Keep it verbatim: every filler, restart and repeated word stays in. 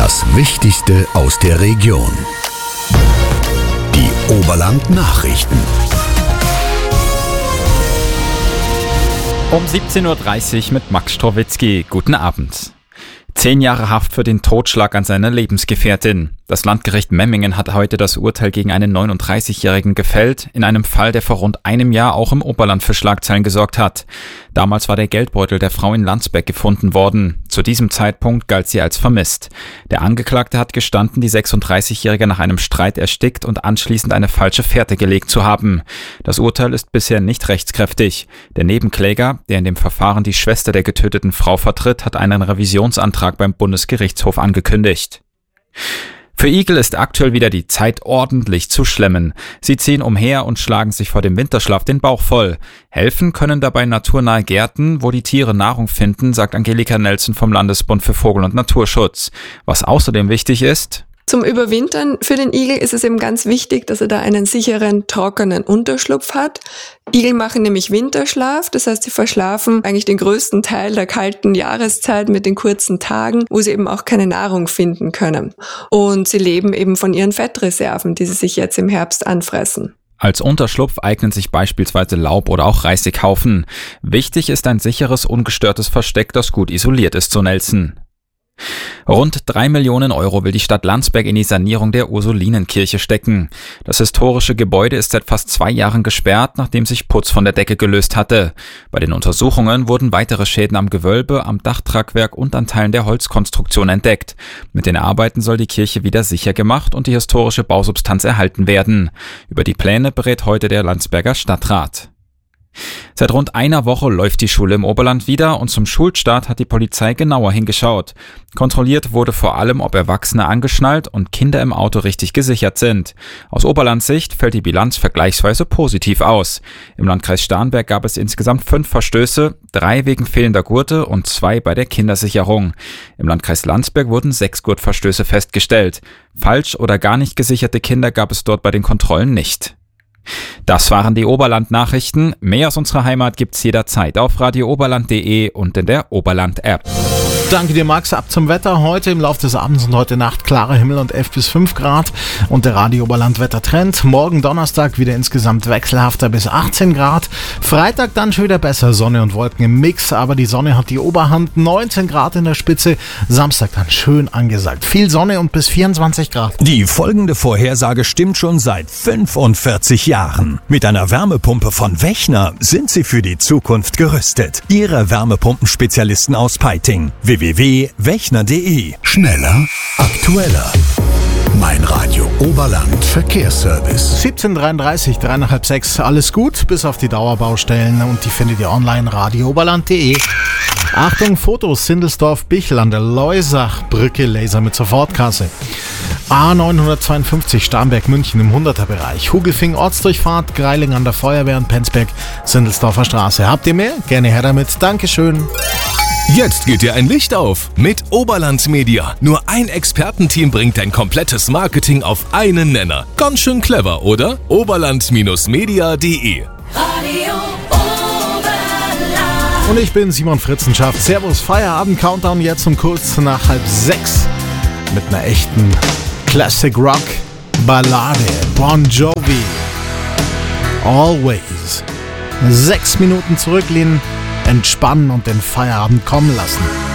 Das Wichtigste aus der Region. Die Oberland Nachrichten. Um siebzehn Uhr dreißig mit Max Strowitzki. Guten Abend. Zehn Jahre Haft für den Totschlag an seiner Lebensgefährtin. Das Landgericht Memmingen hat heute das Urteil gegen einen neununddreißigjährigen gefällt, in einem Fall, der vor rund einem Jahr auch im Oberland für Schlagzeilen gesorgt hat. Damals war der Geldbeutel der Frau in Landsberg gefunden worden. Zu diesem Zeitpunkt galt sie als vermisst. Der Angeklagte hat gestanden, die sechsunddreißigjährige nach einem Streit erstickt und anschließend eine falsche Fährte gelegt zu haben. Das Urteil ist bisher nicht rechtskräftig. Der Nebenkläger, der in dem Verfahren die Schwester der getöteten Frau vertritt, hat einen Revisionsantrag beim Bundesgerichtshof angekündigt. Für Igel ist aktuell wieder die Zeit ordentlich zu schlemmen. Sie ziehen umher und schlagen sich vor dem Winterschlaf den Bauch voll. Helfen können dabei naturnahe Gärten, wo die Tiere Nahrung finden, sagt Angelika Nelson vom Landesbund für Vogel- und Naturschutz. Was außerdem wichtig ist: Zum Überwintern für den Igel ist es eben ganz wichtig, dass er da einen sicheren, trockenen Unterschlupf hat. Igel machen nämlich Winterschlaf, das heißt, sie verschlafen eigentlich den größten Teil der kalten Jahreszeit mit den kurzen Tagen, wo sie eben auch keine Nahrung finden können. Und sie leben eben von ihren Fettreserven, die sie sich jetzt im Herbst anfressen. Als Unterschlupf eignen sich beispielsweise Laub oder auch Reisighaufen. Wichtig ist ein sicheres, ungestörtes Versteck, das gut isoliert ist, so Nelson. Rund drei Millionen Euro will die Stadt Landsberg in die Sanierung der Ursulinenkirche stecken. Das historische Gebäude ist seit fast zwei Jahren gesperrt, nachdem sich Putz von der Decke gelöst hatte. Bei den Untersuchungen wurden weitere Schäden am Gewölbe, am Dachtragwerk und an Teilen der Holzkonstruktion entdeckt. Mit den Arbeiten soll die Kirche wieder sicher gemacht und die historische Bausubstanz erhalten werden. Über die Pläne berät heute der Landsberger Stadtrat. Seit rund einer Woche läuft die Schule im Oberland wieder und zum Schulstart hat die Polizei genauer hingeschaut. Kontrolliert wurde vor allem, ob Erwachsene angeschnallt und Kinder im Auto richtig gesichert sind. Aus Oberlandsicht fällt die Bilanz vergleichsweise positiv aus. Im Landkreis Starnberg gab es insgesamt fünf Verstöße, drei wegen fehlender Gurte und zwei bei der Kindersicherung. Im Landkreis Landsberg wurden sechs Gurtverstöße festgestellt. Falsch oder gar nicht gesicherte Kinder gab es dort bei den Kontrollen nicht. Das waren die Oberland-Nachrichten. Mehr aus unserer Heimat gibt's jederzeit auf radio oberland punkt de und in der Oberland-App. Danke dir, Max. Ab zum Wetter. Heute im Laufe des Abends und heute Nacht klarer Himmel und elf bis fünf Grad. Und der Radio Oberland Wettertrend. Morgen Donnerstag wieder insgesamt wechselhafter bis achtzehn Grad. Freitag dann schon wieder besser. Sonne und Wolken im Mix. Aber die Sonne hat die Oberhand. neunzehn Grad in der Spitze. Samstag dann schön angesagt. Viel Sonne und bis vierundzwanzig Grad. Die folgende Vorhersage stimmt schon seit fünfundvierzig Jahren. Mit einer Wärmepumpe von Wechner sind Sie für die Zukunft gerüstet. Ihre Wärmepumpenspezialisten aus Peiting. w w w punkt wechner punkt de. Schneller, aktueller. Mein Radio Oberland Verkehrsservice. siebzehn Uhr dreiunddreißig, drei nach halb sechs. Alles gut, bis auf die Dauerbaustellen. Und die findet ihr online radio oberland punkt de. Achtung, Fotos, Sindelsdorf-Bichl an der Leusachbrücke, Laser mit Sofortkasse. A neunhundertzweiundfünfzig Starnberg-München im hunderter-Bereich. Hugelfing-Ortsdurchfahrt, Greiling an der Feuerwehr und Penzberg, Sindelsdorfer Straße. Habt ihr mehr? Gerne her damit. Dankeschön. Jetzt geht dir ein Licht auf mit Oberland Media. Nur ein Expertenteam bringt dein komplettes Marketing auf einen Nenner. Ganz schön clever, oder? oberland Media punkt de. Radio Oberland. Und ich bin Simon Fritzenschaft. Servus, Feierabend-Countdown jetzt um kurz nach halb sechs mit einer echten Classic-Rock-Ballade. Bon Jovi. Always. Sechs Minuten zurücklehnen, entspannen und den Feierabend kommen lassen.